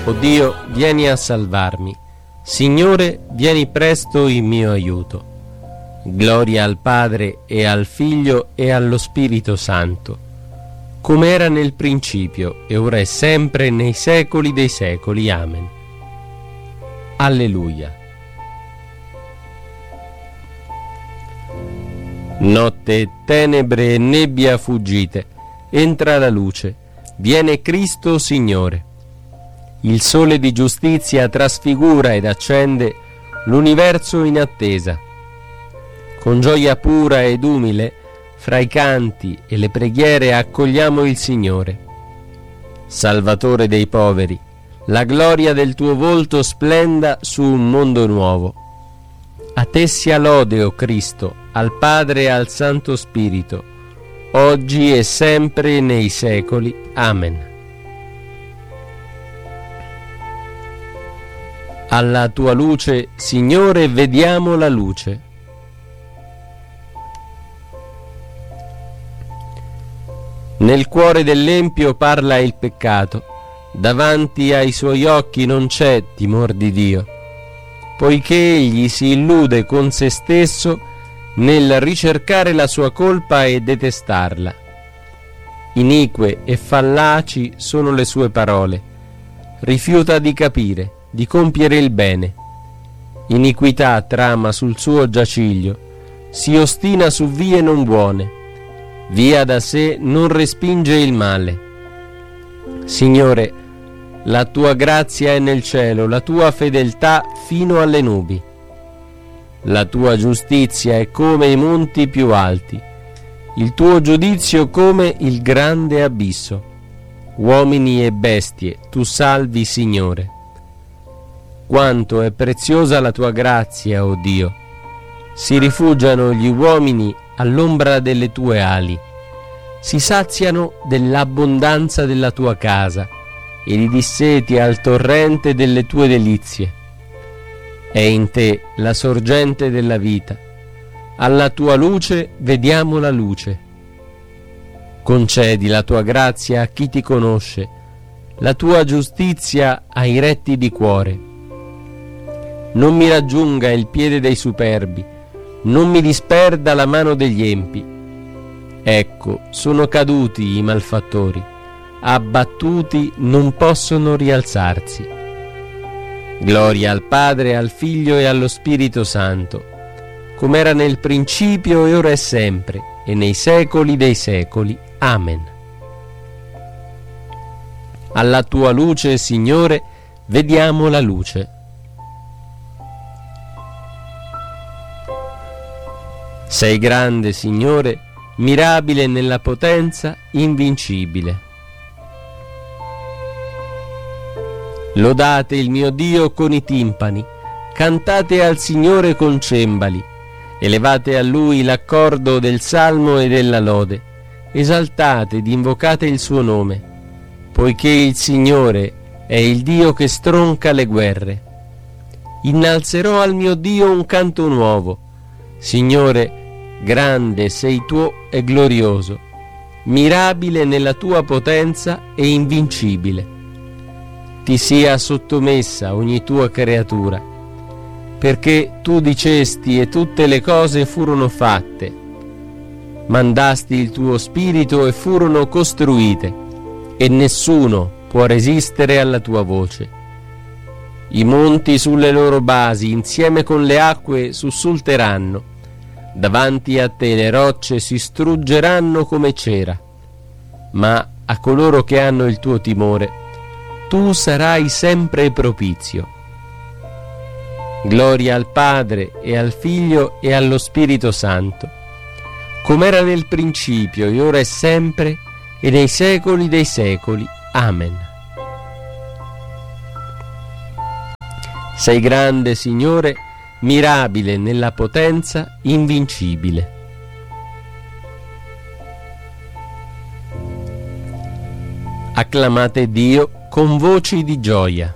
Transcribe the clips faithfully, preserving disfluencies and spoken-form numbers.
O Dio, vieni a salvarmi. Signore, vieni presto in mio aiuto. Gloria al Padre e al Figlio e allo Spirito Santo, come era nel principio, e ora è sempre, nei secoli dei secoli. Amen. Alleluia. Notte, tenebre e nebbia fuggite, entra la luce, viene Cristo Signore. Il sole di giustizia trasfigura ed accende l'universo in attesa. Con gioia pura ed umile, fra i canti e le preghiere accogliamo il Signore. Salvatore dei poveri, la gloria del tuo volto splenda su un mondo nuovo. A te sia lode, o Cristo, al Padre e al Santo Spirito, oggi e sempre nei secoli. Amen. Alla tua luce, Signore, vediamo la luce. Nel cuore dell'empio parla il peccato, davanti ai suoi occhi non c'è timor di Dio, poiché egli si illude con se stesso nel ricercare la sua colpa e detestarla. Inique e fallaci sono le sue parole, rifiuta di capire, di compiere il bene. Iniquità trama sul suo giaciglio, si ostina su vie non buone, via da sé non respinge il male. Signore, la tua grazia è nel cielo, la tua fedeltà fino alle nubi. La tua giustizia è come i monti più alti, il tuo giudizio come il grande abisso. Uomini e bestie, tu salvi, Signore. Quanto è preziosa la tua grazia, o Dio! Si rifugiano gli uomini all'ombra delle tue ali, si saziano dell'abbondanza della tua casa e li disseti al torrente delle tue delizie. È in te la sorgente della vita, alla tua luce vediamo la luce. Concedi la tua grazia a chi ti conosce, la tua giustizia ai retti di cuore. Non mi raggiunga il piede dei superbi, non mi disperda la mano degli empi. Ecco, sono caduti i malfattori, abbattuti non possono rialzarsi. Gloria al Padre, al Figlio e allo Spirito Santo, come era nel principio e ora è sempre, e nei secoli dei secoli. Amen. Alla tua luce, Signore, vediamo la luce. Sei grande, Signore, mirabile nella potenza, invincibile. Lodate il mio Dio con i timpani, cantate al Signore con cembali, elevate a Lui l'accordo del salmo e della lode, esaltate ed invocate il suo nome, poiché il Signore è il Dio che stronca le guerre. Innalzerò al mio Dio un canto nuovo. Signore, grande sei tu e glorioso, mirabile nella tua potenza e invincibile. Ti sia sottomessa ogni tua creatura, perché tu dicesti e tutte le cose furono fatte. Mandasti il tuo spirito e furono costruite, e nessuno può resistere alla tua voce. I monti sulle loro basi insieme con le acque sussulteranno, davanti a te le rocce si struggeranno come cera, ma a coloro che hanno il tuo timore tu sarai sempre propizio. Gloria al Padre e al Figlio e allo Spirito Santo, come era nel principio e ora è sempre e nei secoli dei secoli. Amen. Sei grande, Signore, mirabile nella potenza, invincibile. Acclamate Dio con voci di gioia.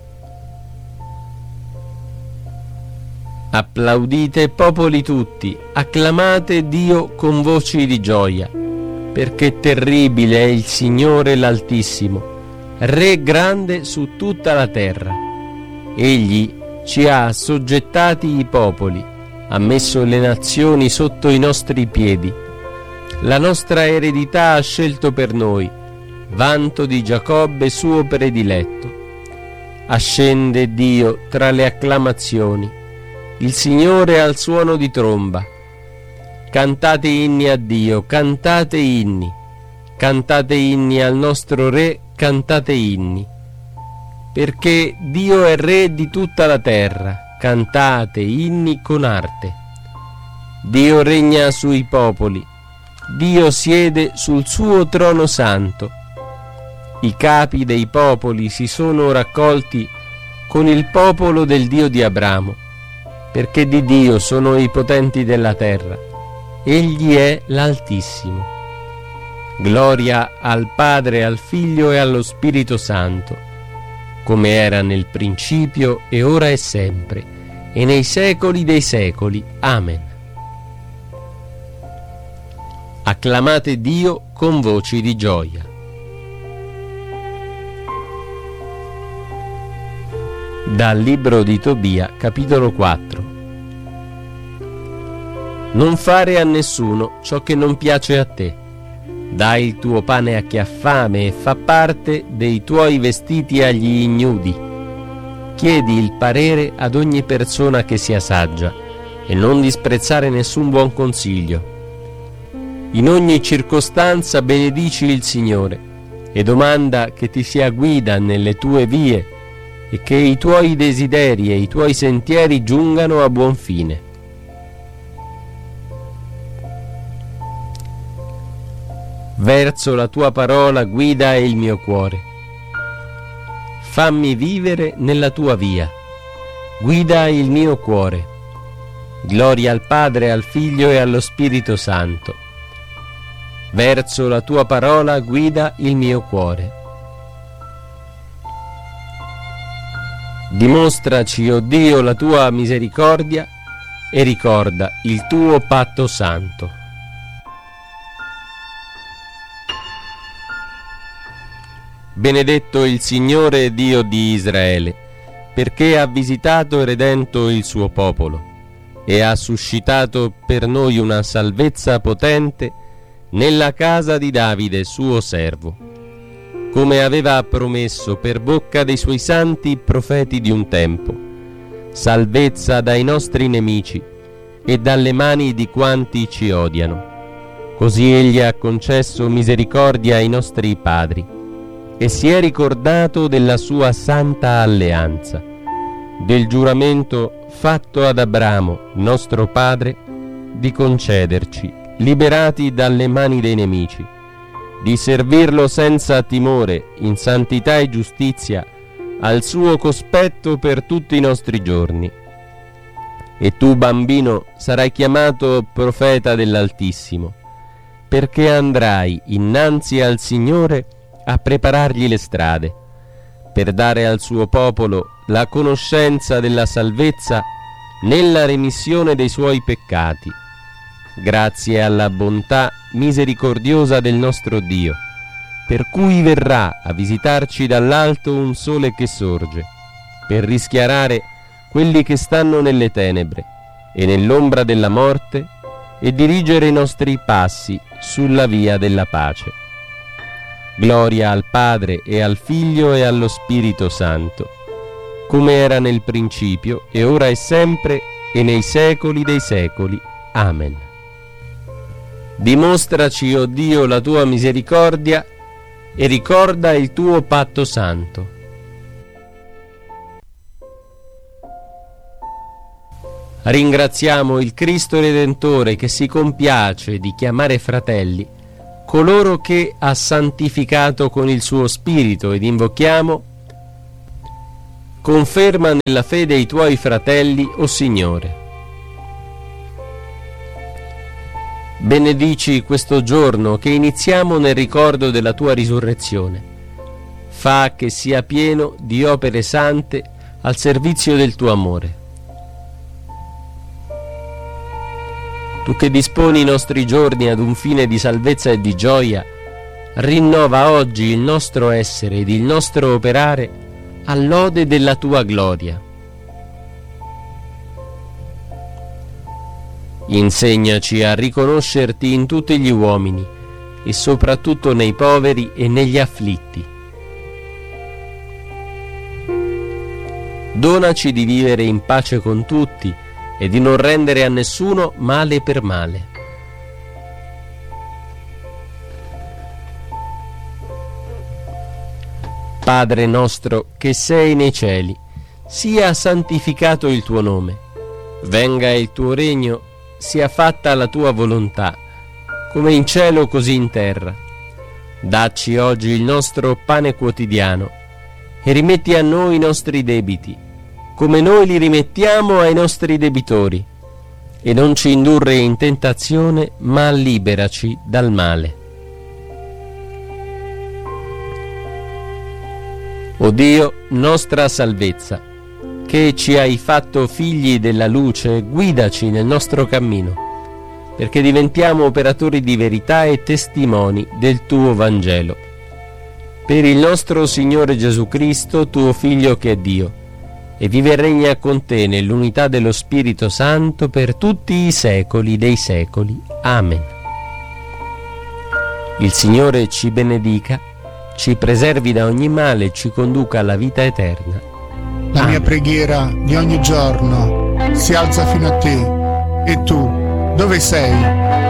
Applaudite popoli tutti, acclamate Dio con voci di gioia, perché terribile è il Signore l'Altissimo, Re grande su tutta la terra. Egli ci ha soggettati i popoli, ha messo le nazioni sotto i nostri piedi. La nostra eredità ha scelto per noi, vanto di Giacobbe suo prediletto. Ascende Dio tra le acclamazioni, il Signore al suono di tromba. Cantate inni a Dio, cantate inni, cantate inni al nostro Re, cantate inni. Perché Dio è Re di tutta la terra, cantate inni con arte. Dio regna sui popoli, Dio siede sul suo trono santo. I capi dei popoli si sono raccolti con il popolo del Dio di Abramo, perché di Dio sono i potenti della terra, egli è l'Altissimo. Gloria al Padre, al Figlio e allo Spirito Santo, come era nel principio e ora e sempre, e nei secoli dei secoli. Amen. Acclamate Dio con voci di gioia. Dal libro di Tobia, capitolo quattro. Non fare a nessuno ciò che non piace a te. Dai il tuo pane a chi ha fame e fa parte dei tuoi vestiti agli ignudi. Chiedi il parere ad ogni persona che sia saggia e non disprezzare nessun buon consiglio. In ogni circostanza benedici il Signore e domanda che ti sia guida nelle tue vie e che i tuoi desideri e i tuoi sentieri giungano a buon fine. Verso la tua parola guida il mio cuore. Fammi vivere nella tua via. Guida il mio cuore. Gloria al Padre, al Figlio e allo Spirito Santo. Verso la tua parola guida il mio cuore. Dimostraci, o Dio, la tua misericordia e ricorda il tuo patto santo. Benedetto il Signore Dio di Israele, perché ha visitato e redento il suo popolo e ha suscitato per noi una salvezza potente nella casa di Davide suo servo, come aveva promesso per bocca dei suoi santi profeti di un tempo, salvezza dai nostri nemici e dalle mani di quanti ci odiano. Così egli ha concesso misericordia ai nostri padri e si è ricordato della sua santa alleanza, del giuramento fatto ad Abramo, nostro padre, di concederci, liberati dalle mani dei nemici, di servirlo senza timore, in santità e giustizia, al suo cospetto per tutti i nostri giorni. E tu, bambino, sarai chiamato profeta dell'Altissimo, perché andrai innanzi al Signore a preparargli le strade, per dare al suo popolo la conoscenza della salvezza nella remissione dei suoi peccati, grazie alla bontà misericordiosa del nostro Dio, per cui verrà a visitarci dall'alto un sole che sorge, per rischiarare quelli che stanno nelle tenebre e nell'ombra della morte e dirigere i nostri passi sulla via della pace. Gloria al Padre e al Figlio e allo Spirito Santo, come era nel principio e ora e sempre e nei secoli dei secoli. Amen. Dimostraci, o Dio, la tua misericordia e ricorda il tuo patto santo. Ringraziamo il Cristo Redentore che si compiace di chiamare fratelli coloro che ha santificato con il suo Spirito, ed invochiamo: conferma nella fede i tuoi fratelli, o Signore. Benedici questo giorno che iniziamo nel ricordo della tua risurrezione. Fa che sia pieno di opere sante al servizio del tuo amore. Tu che disponi i nostri giorni ad un fine di salvezza e di gioia, rinnova oggi il nostro essere ed il nostro operare all'ode della tua gloria. Insegnaci a riconoscerti in tutti gli uomini e soprattutto nei poveri e negli afflitti. Donaci di vivere in pace con tutti e di non rendere a nessuno male per male. Padre nostro che sei nei cieli, sia santificato il tuo nome. Venga il tuo regno, sia fatta la tua volontà, come in cielo così in terra. Dacci oggi il nostro pane quotidiano e rimetti a noi i nostri debiti, come noi li rimettiamo ai nostri debitori, e non ci indurre in tentazione, ma liberaci dal male. O Dio, nostra salvezza, che ci hai fatto figli della luce, guidaci nel nostro cammino, perché diventiamo operatori di verità e testimoni del tuo Vangelo. Per il nostro Signore Gesù Cristo, tuo Figlio che è Dio, e vive e regna con te nell'unità dello Spirito Santo per tutti i secoli dei secoli. Amen. Il Signore ci benedica, ci preservi da ogni male e ci conduca alla vita eterna. La Amen. mia preghiera di ogni giorno si alza fino a te. E tu, dove sei?